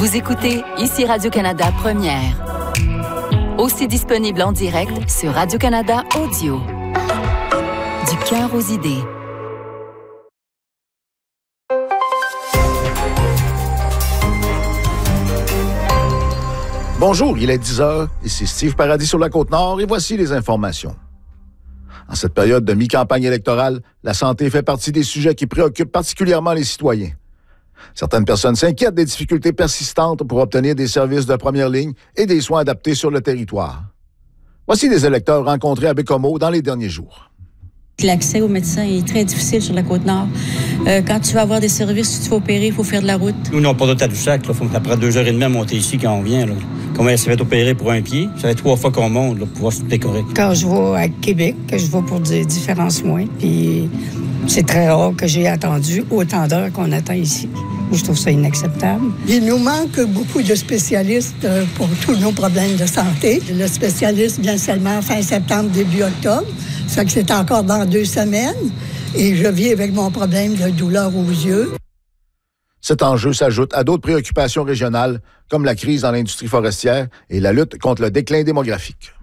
Vous écoutez ici Radio-Canada Première. Aussi disponible en direct sur Radio-Canada Audio. Du cœur aux idées. Bonjour, il est 10h, ici Steve Paradis sur la Côte-Nord et voici les informations. En cette période de mi-campagne électorale, la santé fait partie des sujets qui préoccupent particulièrement les citoyens. Certaines personnes s'inquiètent des difficultés persistantes pour obtenir des services de première ligne et des soins adaptés sur le territoire. Voici des électeurs rencontrés à Bécomo dans les derniers jours. L'accès aux médecins est très difficile sur la Côte-Nord. Quand tu veux avoir des services, si tu veux opérer, il faut faire de la route. Nous, on n'a pas de Tadoussac. Il faut après 2h30 à monter ici quand on vient. Là. Comment elle s'est fait opérer pour un pied? Ça fait 3 fois qu'on monte là, pour pouvoir se décorer. Quand je vais à Québec, je vais pour des différents soins. Puis c'est très rare que j'ai attendu autant d'heures qu'on attend ici. Je trouve ça inacceptable. Il nous manque beaucoup de spécialistes pour tous nos problèmes de santé. Le spécialiste vient seulement fin septembre, début octobre. Ça fait que c'est encore dans 2 semaines. Et je vis avec mon problème de douleur aux yeux. Cet enjeu s'ajoute à d'autres préoccupations régionales, comme la crise dans l'industrie forestière et la lutte contre le déclin démographique.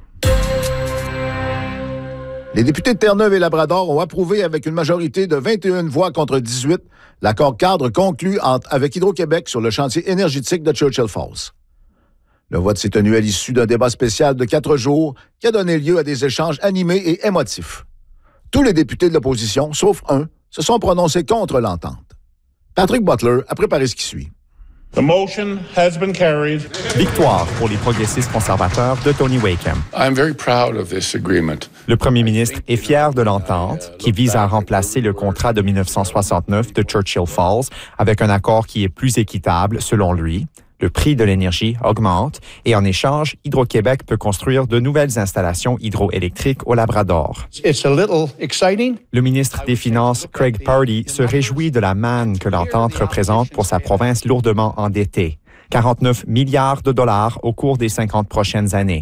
Les députés de Terre-Neuve et Labrador ont approuvé avec une majorité de 21 voix contre 18 l'accord cadre conclu avec Hydro-Québec sur le chantier énergétique de Churchill Falls. Le vote s'est tenu à l'issue d'un débat spécial de 4 jours qui a donné lieu à des échanges animés et émotifs. Tous les députés de l'opposition, sauf un, se sont prononcés contre l'entente. Patrick Butler a préparé ce qui suit. The motion has been carried. Victoire pour les progressistes conservateurs de Tony Wakeham. I'm very proud of this agreement. Le premier ministre est fier de l'entente qui vise à remplacer le contrat de 1969 de Churchill Falls avec un accord qui est plus équitable selon lui. Le prix de l'énergie augmente et en échange, Hydro-Québec peut construire de nouvelles installations hydroélectriques au Labrador. It's a little exciting. Le ministre des Finances, Craig Pardee, se réjouit de la manne que l'entente représente pour sa province lourdement endettée. 49 milliards de dollars au cours des 50 prochaines années.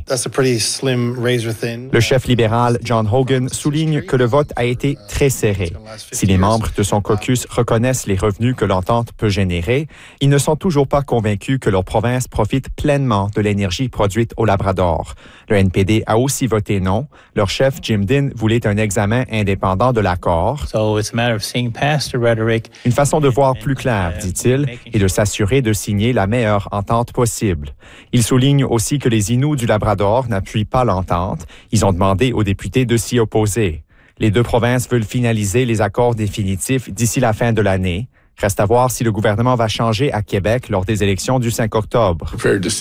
Le chef libéral John Hogan souligne que le vote a été très serré. Si les membres de son caucus reconnaissent les revenus que l'entente peut générer, ils ne sont toujours pas convaincus que leur province profite pleinement de l'énergie produite au Labrador. Le NPD a aussi voté non. Leur chef Jim Dinn voulait un examen indépendant de l'accord. Une façon de voir plus clair, dit-il, et de s'assurer de signer la meilleure entente possible. Il souligne aussi que les Inuits du Labrador n'appuient pas l'entente. Ils ont demandé aux députés de s'y opposer. Les 2 provinces veulent finaliser les accords définitifs d'ici la fin de l'année. Reste à voir si le gouvernement va changer à Québec lors des élections du 5 octobre.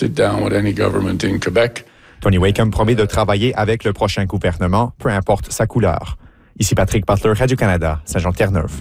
Tony Wakeham promet de travailler avec le prochain gouvernement, peu importe sa couleur. Ici Patrick Butler, Radio-Canada, Saint-Jean-Terre-Neuve.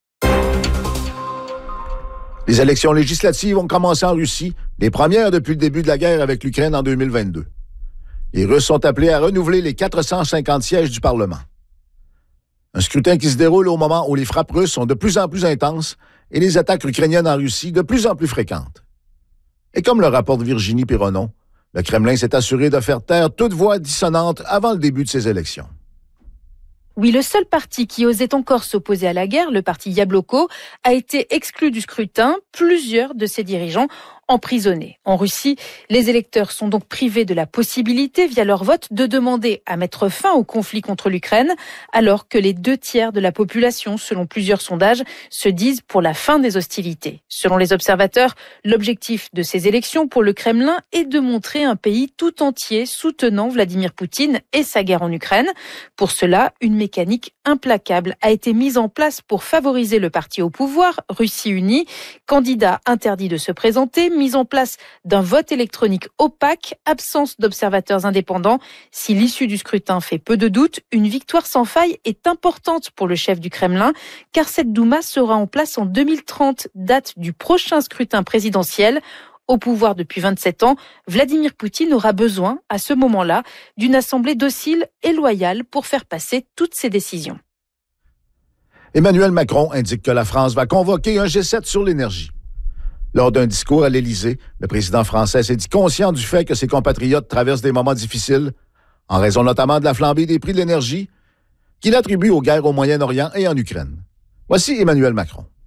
Les élections législatives ont commencé en Russie, les premières depuis le début de la guerre avec l'Ukraine en 2022. Les Russes sont appelés à renouveler les 450 sièges du Parlement. Un scrutin qui se déroule au moment où les frappes russes sont de plus en plus intenses et les attaques ukrainiennes en Russie de plus en plus fréquentes. Et comme le rapporte Virginie Pironon, le Kremlin s'est assuré de faire taire toute voix dissonante avant le début de ces élections. Oui, le seul parti qui osait encore s'opposer à la guerre, le parti Yabloko, a été exclu du scrutin. Plusieurs de ses dirigeants emprisonnés. En Russie, les électeurs sont donc privés de la possibilité, via leur vote, de demander à mettre fin au conflit contre l'Ukraine, alors que les 2/3 de la population, selon plusieurs sondages, se disent pour la fin des hostilités. Selon les observateurs, l'objectif de ces élections pour le Kremlin est de montrer un pays tout entier soutenant Vladimir Poutine et sa guerre en Ukraine. Pour cela, une mécanique implacable a été mise en place pour favoriser le parti au pouvoir, Russie Unie, candidat interdit de se présenter, mise en place d'un vote électronique opaque, absence d'observateurs indépendants. Si l'issue du scrutin fait peu de doute, une victoire sans faille est importante pour le chef du Kremlin, car cette Douma sera en place en 2030, date du prochain scrutin présidentiel. Au pouvoir depuis 27 ans, Vladimir Poutine aura besoin, à ce moment-là, d'une assemblée docile et loyale pour faire passer toutes ses décisions. Emmanuel Macron indique que la France va convoquer un G7 sur l'énergie. Lors d'un discours à l'Élysée, le président français s'est dit conscient du fait que ses compatriotes traversent des moments difficiles, en raison notamment de la flambée des prix de l'énergie, qu'il attribue aux guerres au Moyen-Orient et en Ukraine. Voici Emmanuel Macron.